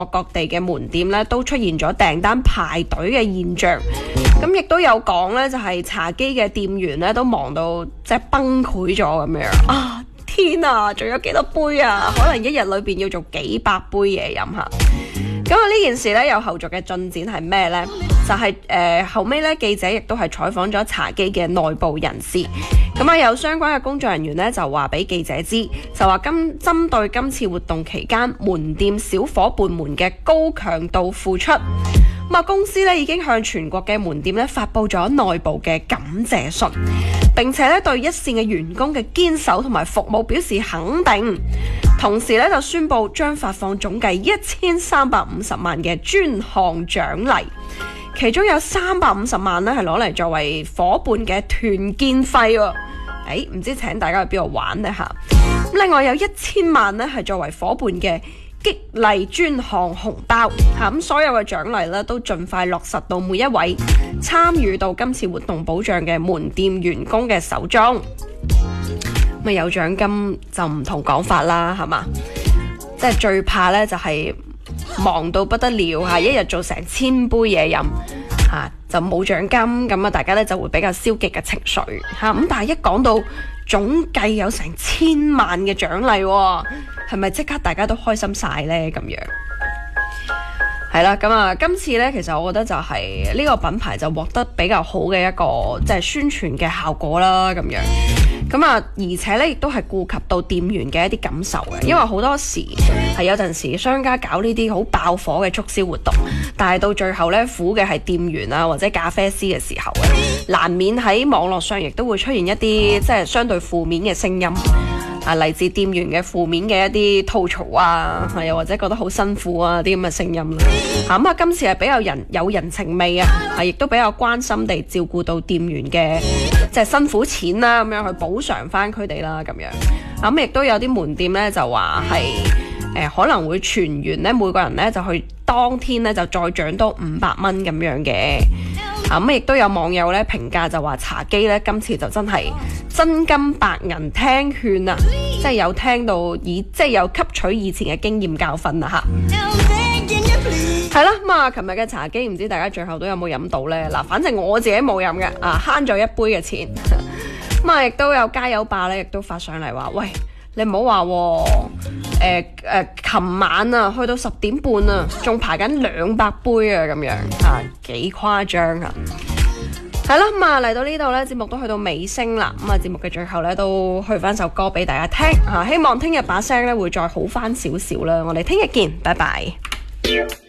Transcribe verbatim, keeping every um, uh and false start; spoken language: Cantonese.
各地嘅門店咧都出現咗訂單排隊嘅現象，咁亦都有講咧就係茶几嘅店員咧都忙到即係崩潰咗咁樣啊！天啊，仲有幾多杯啊？可能一日裏邊要做幾百杯嘢飲吓。咁啊呢件事咧有後續嘅進展係咩呢？就係、是、誒、呃、後尾咧記者亦都係採訪咗茶几嘅內部人士，咁啊有相關嘅工作人員咧就話俾記者知，就話今針對今次活動期間門店小伙伴們嘅高強度付出，咁啊公司咧已經向全國嘅門店咧發佈咗內部嘅感謝信，並且咧對一線嘅員工嘅堅守同埋服務表示肯定，同時咧就宣布將發放總計一千三百五十萬嘅專項獎勵，其中有三百五十萬咧係攞嚟作為伙伴嘅團建費喎。誒，唔知請大家去邊度玩呢？嚇？咁另外有一千萬咧係作為伙伴嘅激勵專項紅包嚇。咁所有嘅獎勵咧都盡快落實到每一位參與到今次活動保障嘅門店員工嘅手中。咁啊有獎金就唔同講法啦，係嘛？即係最怕咧就係忙到不得了嚇，一日做成千杯嘢飲嚇，就冇獎金，咁啊大家咧就會比較消極嘅情緒嚇。咁但係一講到總計有成千萬嘅獎勵喎，係咪即刻大家都開心晒呢？咁樣係啦，咁啊今次呢，其實我覺得就係呢個品牌就獲得比較好嘅一個即係宣傳嘅效果啦，咁樣。咁啊，而且咧，亦都係顧及到店員嘅一啲感受嘅，因為好多時係有陣時商家搞呢啲好爆火嘅促銷活動，但係到最後咧，苦嘅係店員啊或者咖啡師嘅時候咧，難免喺網絡上亦都會出現一啲即係相對負面嘅聲音啊，嚟自店員嘅負面嘅一啲吐槽啊，又或者覺得好辛苦啊啲咁嘅聲音啦。嚇咁啊，今次係比較人有人情味啊，係亦都比較關心地照顧到店員嘅即係辛苦錢啦，咁樣去補償翻佢哋啦，咁樣。咁亦都有啲門店咧就話係誒可能會全員咧每個人咧就去當天咧就再獎多五百蚊咁樣嘅。咁亦都有網友咧評價就話茶几咧今次就真係真金白銀聽勸啊，即係有聽到以即係有吸取以前嘅經驗教訓啦嚇。係啦，咁啊，琴日嘅茶几唔知大家最後都有冇飲到呢？嗱，反正我自己冇飲嘅，啊慳咗一杯嘅錢。咁啊，亦都有加油霸咧，亦都發上嚟話，喂，你唔好話喎，誒誒，琴晚啊，去到十點半啊，仲排緊兩百杯啊，咁樣啊，幾誇張啊！係啦，咁啊嚟到呢度呢，節目都去到尾聲啦。咁啊，節目嘅最後呢，都去翻首歌俾大家聽啊，希望聽日把聲呢會再好翻少少啦。我哋聽日見，拜拜。